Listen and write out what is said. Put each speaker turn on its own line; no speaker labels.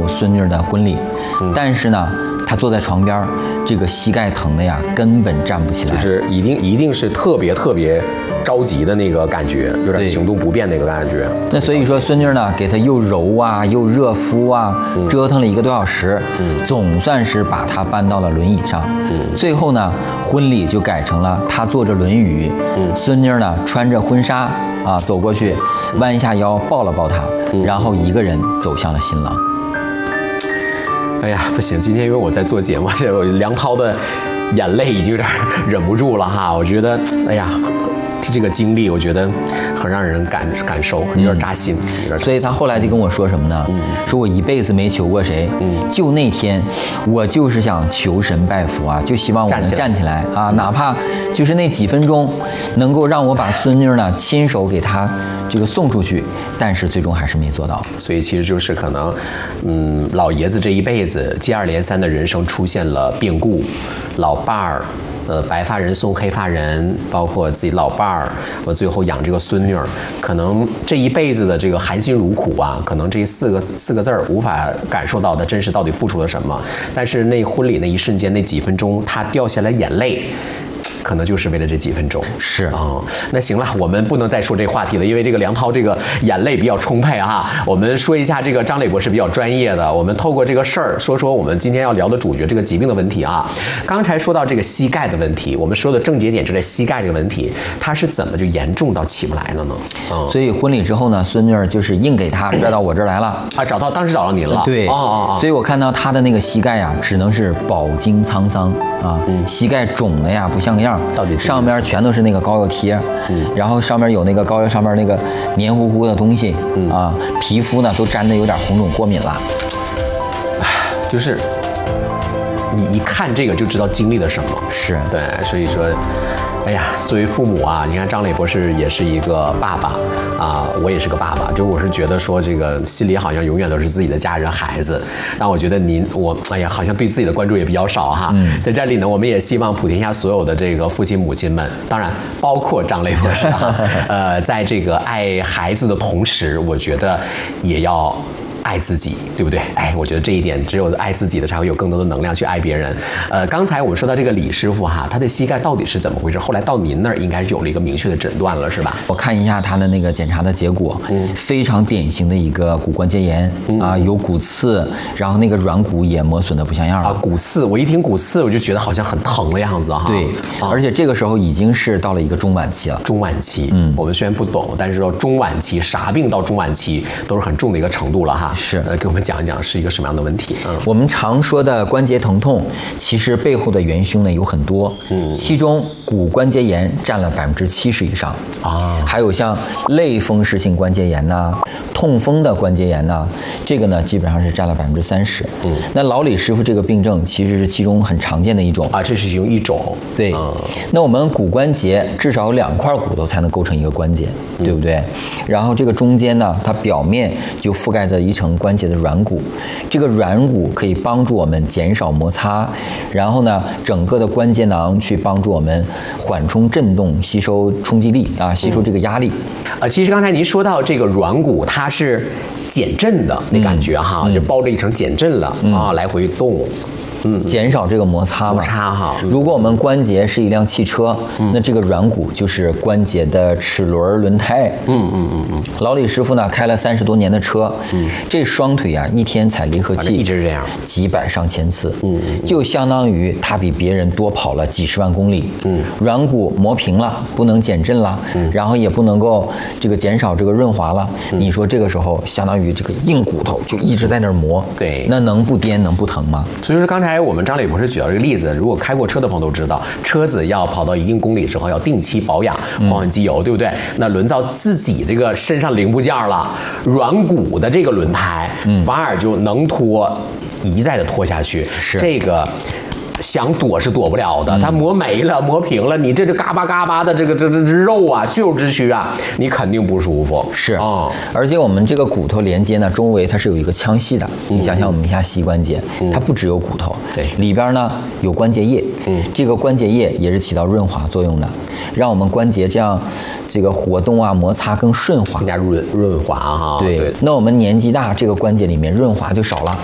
孙女的婚礼，但是呢，他坐在床边，这个膝盖疼的呀，根本站不起来，
就是一定是特别着急的那个感觉，有点行动不便那个感觉。
那所以说，孙女呢给他又揉啊，又热敷啊，折腾了1个多小时，总算是把他搬到了轮椅上。最后呢，婚礼就改成了他坐着轮椅，孙女呢穿着婚纱啊走过去，弯下腰抱了抱他，然后一个人走向了新郎。
哎呀，不行，今天因为我在做节目，梁涛的眼泪已经有点忍不住了哈。我觉得，哎呀，这个经历，我觉得很让人感受，有点扎心。
所以他后来就跟我说什么呢？说我一辈子没求过谁，就那天，我就是想求神拜佛啊，就希望我能站起来啊，哪怕就是那几分钟，能够让我把孙女呢亲手给他这个送出去，但是最终还是没做到。
所以其实就是可能，老爷子这一辈子接二连三的人生出现了变故，老伴儿。白发人送黑发人，包括自己老伴儿，我最后养这个孙女儿，可能这一辈子的这个含辛茹苦啊，可能这四个字儿无法感受到的真实到底付出了什么。但是那婚礼那一瞬间，那几分钟，他掉下来眼泪。可能就是为了这几分钟，
是
啊，那行了，我们不能再说这话题了，因为这个梁涛这个眼泪比较充沛哈。我们说一下这个张磊博士比较专业的，我们透过这个事儿说说我们今天要聊的主角这个疾病的问题啊。刚才说到这个膝盖的问题，我们说的症结点就在膝盖这个问题，它是怎么就严重到起不来了呢？
所以婚礼之后呢，孙女儿就是硬给他拽到我这儿来了
啊，当时找到您了，
对，所以我看到他的那个膝盖呀，只能是饱经沧桑啊，膝盖肿的呀不像个样。
到底
上边全都是那个膏药贴，然后上面有那个膏药上面那个黏糊糊的东西，啊，皮肤呢都沾得有点红肿过敏了。
就是你一看这个就知道经历了什么，
是
对，所以说。哎呀，作为父母啊，你看张磊博士也是一个爸爸啊，我也是个爸爸，就我是觉得说这个心里好像永远都是自己的家人孩子，让我觉得哎呀，好像对自己的关注也比较少哈。在这里呢，我们也希望普天下所有的这个父亲母亲们，当然包括张磊博士啊，在这个爱孩子的同时，我觉得也要。爱自己，对不对？哎，我觉得这一点，只有爱自己的才会有更多的能量去爱别人。刚才我们说到这个李师傅哈，他的膝盖到底是怎么回事？后来到您那儿应该有了一个明确的诊断了，是吧？
我看一下他的那个检查的结果，非常典型的一个骨关节炎啊，有骨刺，然后那个软骨也磨损的不像样了。
啊，骨刺，我一听骨刺，我就觉得好像很疼的样子哈。
对，而且这个时候已经是到了一个中晚期了。
中晚期，我们虽然不懂，但是说中晚期，啥病到中晚期都是很重的一个程度了哈。
是，
给我们讲一讲是一个什么样的问题？
我们常说的关节疼痛，其实背后的元凶呢有很多，其中骨关节炎占了70%以上啊，还有像类风湿性关节炎呐、痛风的关节炎呐，这个呢基本上是占了30%。那老李师傅这个病症其实是其中很常见的一种
啊，这是其中一种。
对，那我们骨关节至少有2块骨头才能构成一个关节，对不对？然后这个中间呢，它表面就覆盖着一层关节的软骨，这个软骨可以帮助我们减少摩擦，然后呢，整个的关节囊去帮助我们缓冲震动、吸收冲击力啊，吸收这个压力。
其实刚才您说到这个软骨，它是减震的那感觉哈，就包着一层减震了啊，来回动。
减少这个摩擦嘛。
摩擦哈。
如果我们关节是一辆汽车，那这个软骨就是关节的齿轮轮胎。老李师傅呢开了30多年的车，这双腿啊一天踩离合器
一直这样，
几百上千次，就相当于他比别人多跑了几10万公里。软骨磨平了，不能减震了，然后也不能够这个减少这个润滑了。你说这个时候相当于这个硬骨头就一直在那儿磨，
对，
那能不颠能不疼吗？
所以说刚才我们张磊博士举到这个例子，如果开过车的朋友都知道，车子要跑到一定公里之后要定期保养，换机油，对不对？那轮到自己这个身上零部件了，软骨的这个轮胎，反而就能拖，一再的拖下去。
是
这个。想躲是躲不了的，它磨没了、磨平了，你这嘎巴嘎巴的这肉啊、血肉之躯啊，你肯定不舒服。
是啊，而且我们这个骨头连接呢，周围它是有一个腔隙的。你想想我们一下膝关节，它不只有骨头，
对，
里边呢有关节液，这个关节液也是起到润滑作用的，让我们关节这样这个活动啊、摩擦更顺滑，
更加润滑哈。
对，那我们年纪大，这个关节里面润滑就少了。